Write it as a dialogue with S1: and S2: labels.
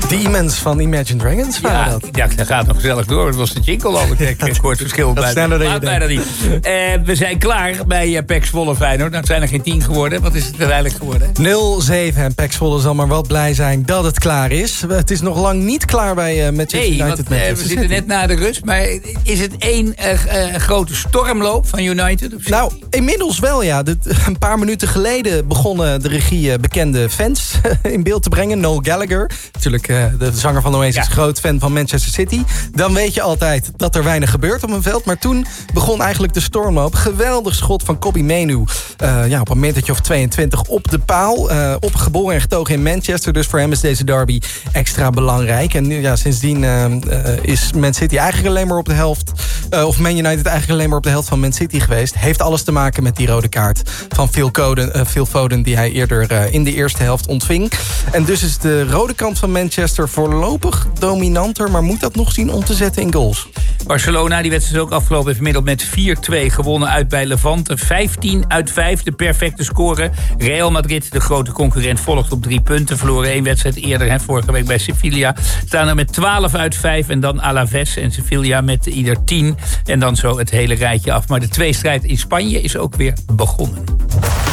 S1: Demons van Imagine Dragons waren dat.
S2: Ja, dat gaat nog gezellig door. Het was de jingle al. Ik hoor het verschil bij. Bijna niet. We zijn klaar bij PEC Zwolle Feyenoord. Nou, het zijn er geen 10 geworden. Wat is het uiteindelijk geworden?
S1: 0-7 en PEC Zwolle zal maar wel blij zijn dat het klaar is. Het is nog lang niet klaar bij Manchester United.
S2: We zitten net na de rust. Maar is het één grote stormloop van United?
S1: Nou, inmiddels wel, ja. Een paar minuten geleden begonnen de regie bekende fans in beeld te brengen. Noel Gallagher, natuurlijk de zanger van Oasis, groot fan van Manchester City. Dan weet je altijd dat er weinig gebeurt op een veld. Maar toen begon eigenlijk de stormloop. Geweldig schot van Kobbie Mainoo. Op een metertje of 22 op de paal. Opgeboren en getogen in Manchester. Dus voor hem is deze derby extra belangrijk. En nu, sindsdien is Man City eigenlijk alleen maar op de helft. Of Man United eigenlijk alleen maar op de helft van Man City geweest. Heeft alles te maken met die rode kaart van Phil Foden die hij eerder in de eerste helft ontving. En dus is de rode kant van Manchester voorlopig dominanter. Maar moet dat nog zien om te zetten in goals.
S2: Barcelona, die wedstrijd is ook afgelopen, heeft gemiddeld met 4-2 gewonnen uit bij Levante. 15/5, de perfecte score. Real Madrid, de grote concurrent, volgt op 3 punten. Verloren 1 wedstrijd eerder, vorige week bij Sevilla. Staan er met 12/5 en dan Alaves en Sevilla met ieder 10. En dan zo het hele rijtje af. Maar de tweestrijd in Spanje is ook weer begonnen.